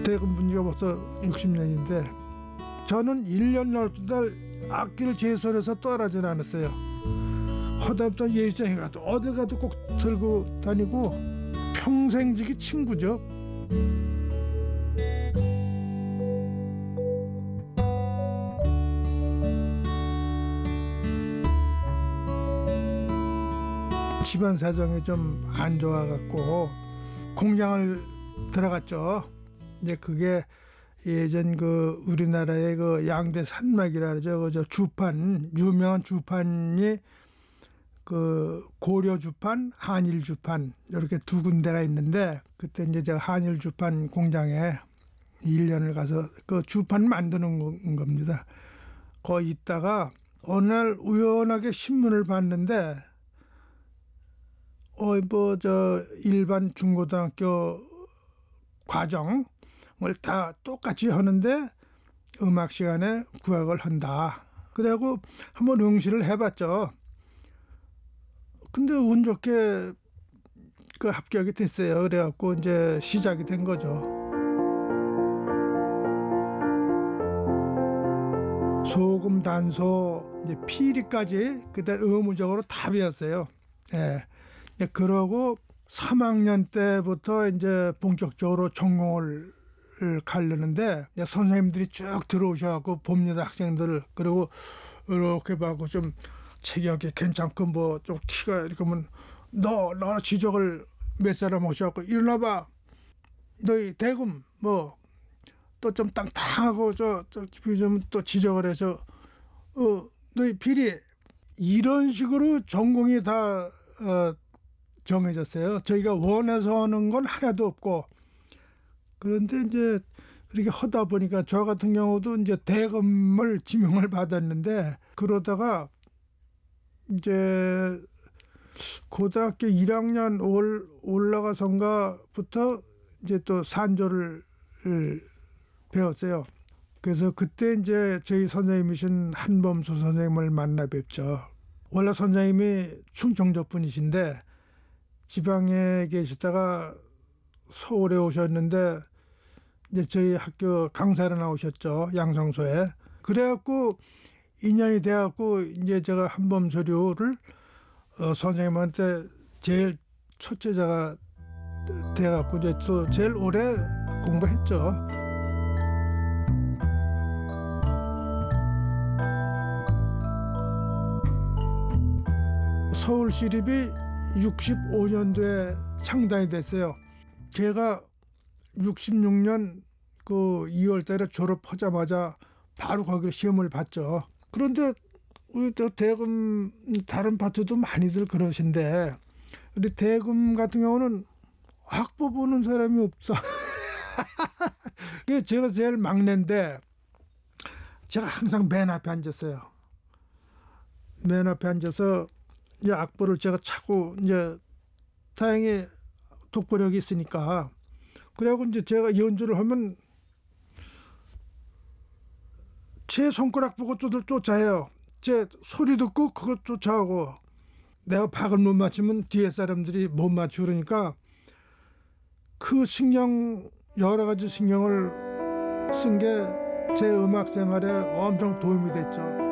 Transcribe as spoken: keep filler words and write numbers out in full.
대금 분지가 벌써 육십 년인데 저는 일 년 열두 달 악기를 제 손에서 떠나진 않았어요. 허다부터 예시장에 가도 어딜 가도 꼭 들고 다니고 평생지기 친구죠. 집안 사정이 좀 안 좋아갖고 공장을 들어갔죠. 이제 그게 예전 그 우리나라의 그 양대 산맥이라 그러죠. 그저 주판, 유명한 주판이 그 고려 주판, 한일 주판 이렇게 두 군데가 있는데 그때 이제 제가 한일 주판 공장에 일 년을 가서 그 주판 만드는 겁니다. 거기 있다가 어느 날 우연하게 신문을 봤는데 어, 뭐, 저, 일반 중고등학교 과정을 다 똑같이 하는데 음악 시간에 구학을 한다. 그래갖고 한번 응시를 해봤죠. 근데 운 좋게 그 합격이 됐어요. 그래갖고 이제 시작이 된 거죠. 소금, 단소, 이제 피리까지 그때 의무적으로 다 배웠어요. 예. 그러고 삼 학년 때부터 이제 본격적으로 전공을 가려는데 선생님들이 쭉 들어오셔갖고 봅니다. 학생들을. 그리고 이렇게 봐고 좀 체격이 괜찮고 뭐 좀 키가 이렇게 하면 너, 너 지적을 몇 사람 오셔갖고 일어나봐. 너희 대금 뭐 또 좀 땅땅하고 저, 저 좀 또 지적을 해서 어 너희 비리 이런 식으로 전공이 다 어, 정해졌어요. 저희가 원해서 하는 건 하나도 없고. 그런데 이제 그렇게 하다 보니까 저 같은 경우도 이제 대금을 지명을 받았는데 그러다가 이제 고등학교 일 학년 올, 올라가선가부터 이제 또 산조를 배웠어요. 그래서 그때 이제 저희 선생님이신 한범수 선생님을 만나 뵙죠. 원래 선생님이 충청도 분이신데 지방에 계시다가 서울에 오셨는데 이제 저희 학교 강사로 나오셨죠. 양성소에. 그래갖고 인연이 돼갖고 이제 제가 한범서류를 어, 선생님한테 제일 첫째자가 돼갖고 이제 또 제일 오래 공부했죠. 서울시립이 육십오 년도에 창단이 됐어요. 제가 육십육 년 그 이월 달에 졸업하자마자 바로 거기로 시험을 봤죠. 그런데 우리 저 대금 다른 파트도 많이들 그러신데 우리 대금 같은 경우는 학부 보는 사람이 없어. 제가 제일 막내인데 제가 항상 맨 앞에 앉았어요. 맨 앞에 앉아서 이제 악보를 제가 차고 이제 다행히 독보력이 있으니까 그래갖고 이제 제가 연주를 하면 제 손가락 보고 쫓아해요. 제 소리 듣고 그것 쫓아하고 내가 박을 못 맞추면 뒤에 사람들이 못 맞추고 그러니까 그 신경 여러 가지 신경을 쓴 게 제 음악 생활에 엄청 도움이 됐죠.